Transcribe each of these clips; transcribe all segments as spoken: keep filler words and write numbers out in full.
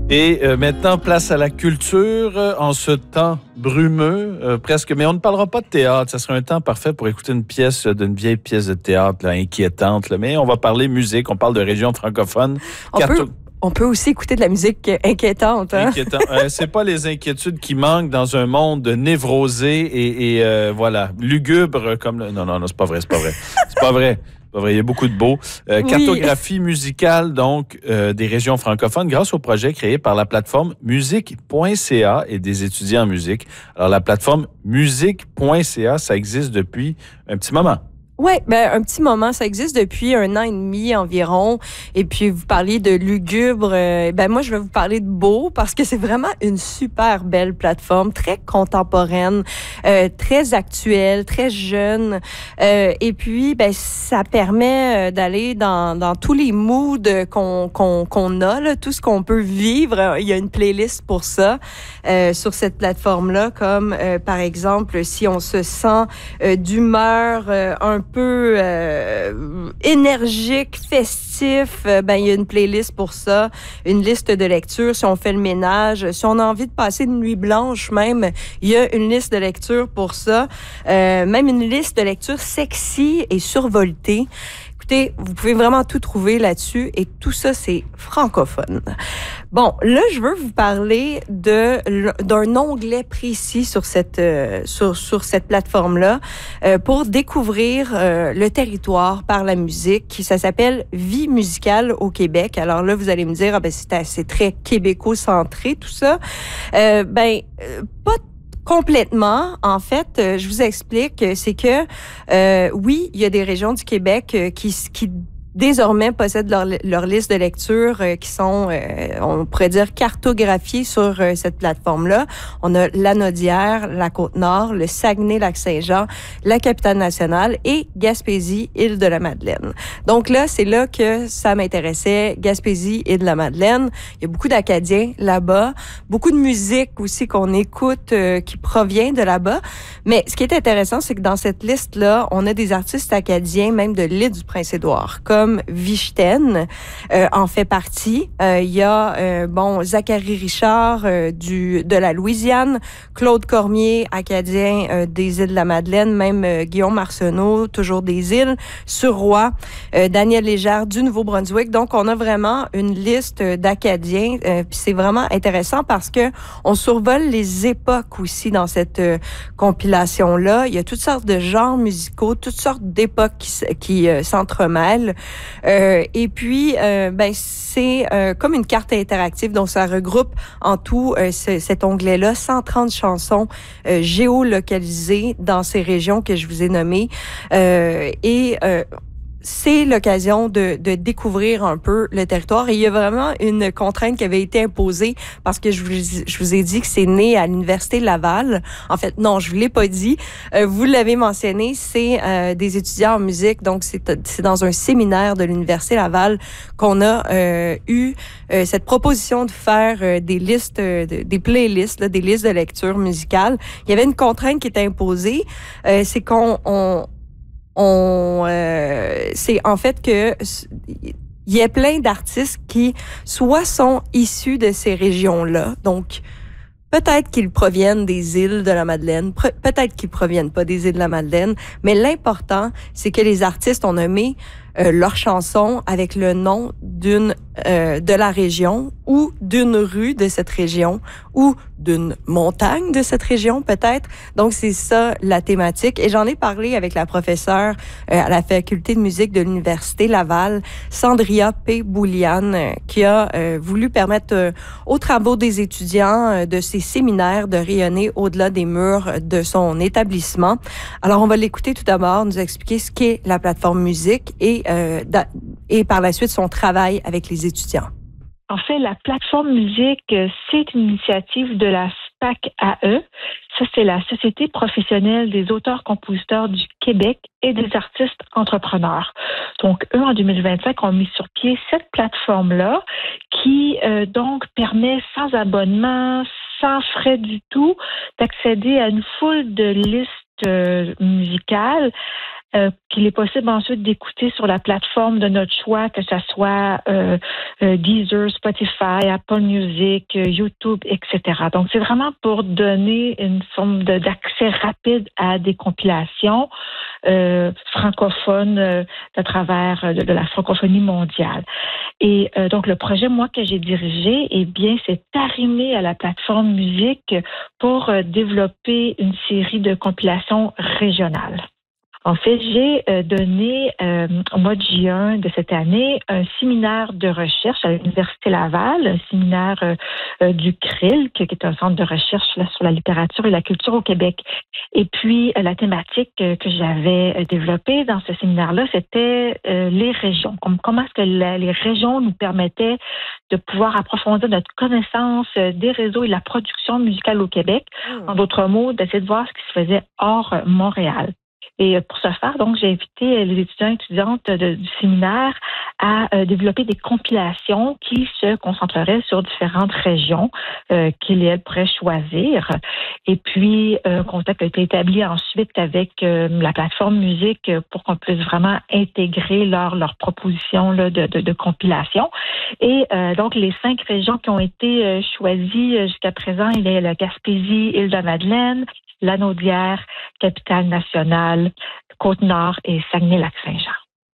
Et euh, maintenant, place à la culture euh, en ce temps brumeux, euh, presque. Mais on ne parlera pas de théâtre. Ça serait un temps parfait pour écouter une pièce, euh, d'une vieille pièce de théâtre là, inquiétante. Là. Mais on va parler musique. On parle de région francophone. On, Carto- peut, on peut aussi écouter de la musique inquiétante. Hein? Inquiétant. Euh, c'est pas les inquiétudes qui manquent dans un monde névrosé et, et euh, voilà, lugubre comme le... Non, non, non, c'est pas vrai, c'est pas vrai. C'est pas vrai. Pas vrai, il y a beaucoup de beaux. Euh, Oui. Cartographie musicale, donc, euh, des régions francophones grâce au projet créé par la plateforme musique point c a et des étudiants en musique. Alors, la plateforme musique point c a, ça existe depuis un petit moment. Oui, ben, un petit moment. Ça existe depuis un an et demi environ. Et puis, vous parliez de lugubre. Euh, ben, moi, je vais vous parler de beau parce que c'est vraiment une super belle plateforme, très contemporaine, euh, très actuelle, très jeune. Euh, et puis, ben, ça permet d'aller dans, dans tous les moods qu'on, qu'on, qu'on a, là, tout ce qu'on peut vivre. Il y a une playlist pour ça euh, sur cette plateforme-là, comme, euh, par exemple, si on se sent euh, d'humeur euh, un peu euh, énergique, festif, euh, ben il y a une playlist pour ça, une liste de lecture si on fait le ménage, si on a envie de passer une nuit blanche même, il y a une liste de lecture pour ça, euh, même une liste de lecture sexy et survoltée. Écoutez, vous pouvez vraiment tout trouver là-dessus et tout ça, c'est francophone. Bon, là, je veux vous parler de d'un onglet précis sur cette euh, sur sur cette plateforme-là euh, pour découvrir euh, le territoire par la musique. Ça s'appelle Vie musicale au Québec. Alors là, vous allez me dire, ah ben c'est assez très québéco-centré tout ça. Euh, ben euh, pas complètement. En fait, euh, je vous explique, c'est que euh, oui, il y a des régions du Québec euh, qui qui désormais possèdent leur, leur liste de lecture euh, qui sont, euh, on pourrait dire, cartographiées sur euh, cette plateforme-là. On a Lanaudière, la Côte-Nord, le Saguenay-Lac-Saint-Jean, la Capitale-Nationale et Gaspésie, Île-de-la-Madeleine. Donc là, c'est là que ça m'intéressait, Gaspésie, Île-de-la-Madeleine. Il y a beaucoup d'Acadiens là-bas, beaucoup de musique aussi qu'on écoute euh, qui provient de là-bas. Mais ce qui est intéressant, c'est que dans cette liste-là, on a des artistes acadiens, même de l'île du Prince-Édouard, comme Vichten euh, en fait partie. Euh, il y a euh, bon Zachary Richard euh, du de la Louisiane, Claude Cormier, acadien euh, des îles de la Madeleine, même euh, Guillaume Arsenault, toujours des îles, Surroi, euh, Daniel Légère du Nouveau-Brunswick. Donc on a vraiment une liste d'Acadiens. Euh, puis c'est vraiment intéressant parce que on survole les époques aussi dans cette euh, compilation là. Il y a toutes sortes de genres musicaux, toutes sortes d'époques qui, qui euh, s'entremêlent. Euh, et puis, euh, ben c'est euh, comme une carte interactive, donc ça regroupe en tout euh, ce, cet onglet-là cent trente chansons euh, géolocalisées dans ces régions que je vous ai nommées. Euh, et euh, c'est l'occasion de, de découvrir un peu le territoire. Et il y a vraiment une contrainte qui avait été imposée parce que je vous, je vous ai dit que c'est né à l'Université Laval. En fait, non, je vous l'ai pas dit. Euh, vous l'avez mentionné, c'est euh, des étudiants en musique. Donc, c'est, c'est dans un séminaire de l'Université Laval qu'on a euh, eu euh, cette proposition de faire euh, des listes, euh, des playlists, là, des listes de lecture musicale. Il y avait une contrainte qui était imposée. Euh, c'est qu'on... On, On, euh, c'est en fait que il y a plein d'artistes qui soit sont issus de ces régions-là, donc peut-être qu'ils proviennent des îles de la Madeleine, peut-être qu'ils proviennent pas des îles de la Madeleine, mais l'important, c'est que les artistes ont nommé euh, leur chanson avec le nom d'une euh, de la région ou d'une rue de cette région ou d'une montagne de cette région peut-être. Donc c'est ça la thématique et j'en ai parlé avec la professeure euh, à la faculté de musique de l'Université Laval, Sandria P. Bouliane, euh, qui a euh, voulu permettre euh, aux travaux des étudiants euh, de ces séminaires de rayonner au-delà des murs de son établissement. Alors on va l'écouter tout d'abord, nous expliquer ce qu'est la plateforme musique et euh, da- et par la suite son travail avec les étudiants. En fait, la plateforme musique, c'est une initiative de la S P A C A E. Ça, c'est la Société professionnelle des auteurs-compositeurs du Québec et des artistes entrepreneurs. Donc, eux, en deux mille vingt-cinq, ont mis sur pied cette plateforme-là qui, euh, donc, permet sans abonnement, sans frais du tout, d'accéder à une foule de listes euh, musicales euh, qu'il est possible ensuite d'écouter sur la plateforme de notre choix, que ce soit euh, euh, Deezer, Spotify, Apple Music, euh, YouTube, et cetera. Donc, c'est vraiment pour donner une forme de, d'accès rapide à des compilations euh, francophones euh, à travers euh, de, de la francophonie mondiale. Et euh, donc, le projet, moi, que j'ai dirigé, eh bien, c'est arrimé à la plateforme musique pour euh, développer une série de compilations régionales. En fait, j'ai euh, donné euh, au mois de juin de cette année un séminaire de recherche à l'Université Laval, un séminaire euh, euh, du C R I L, qui est un centre de recherche là, sur la littérature et la culture au Québec. Et puis, euh, la thématique euh, que j'avais euh, développée dans ce séminaire-là, c'était euh, les régions. Comme, comment est-ce que la, les régions nous permettaient de pouvoir approfondir notre connaissance euh, des réseaux et de la production musicale au Québec. En d'autres mots, d'essayer de voir ce qui se faisait hors euh, Montréal. Et pour ce faire, donc, j'ai invité les étudiants et étudiantes de, du séminaire à euh, développer des compilations qui se concentreraient sur différentes régions euh, qu'ils et elles pourraient choisir. Et puis, un euh, contact a été établi ensuite avec euh, la plateforme musique pour qu'on puisse vraiment intégrer leur, leur proposition là, de, de, de compilation. Et euh, donc, les cinq régions qui ont été euh, choisies jusqu'à présent, il y a la Gaspésie, Île-de-Madeleine, Lanaudière, Capitale-Nationale, Côte-Nord et Saguenay-Lac-Saint-Jean.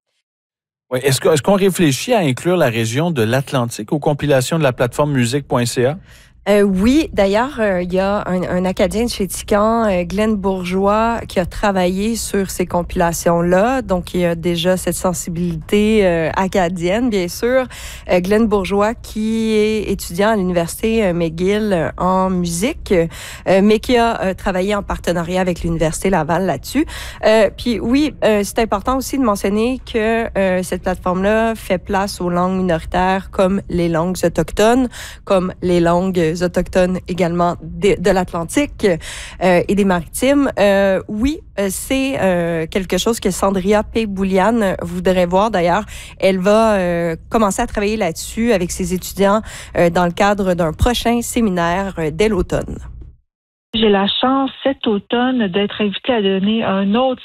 Oui. Est-ce, que, est-ce qu'on réfléchit à inclure la région de l'Atlantique aux compilations de la plateforme musique point c a? Euh, oui, d'ailleurs, euh, il y a un, un Acadien de chez Tican, euh, Glenn Bourgeois, qui a travaillé sur ces compilations-là. Donc, il y a déjà cette sensibilité euh, acadienne, bien sûr. Euh, Glenn Bourgeois, qui est étudiant à l'Université euh, McGill euh, en musique, euh, mais qui a euh, travaillé en partenariat avec l'Université Laval là-dessus. Euh, puis oui, euh, c'est important aussi de mentionner que euh, cette plateforme-là fait place aux langues minoritaires comme les langues autochtones, comme les langues autochtones également de, de l'Atlantique euh, et des Maritimes. Euh, oui, euh, c'est euh, quelque chose que Sandria P. Boulian voudrait voir. D'ailleurs, elle va euh, commencer à travailler là-dessus avec ses étudiants euh, dans le cadre d'un prochain séminaire euh, dès l'automne. J'ai la chance cet automne d'être invitée à donner un autre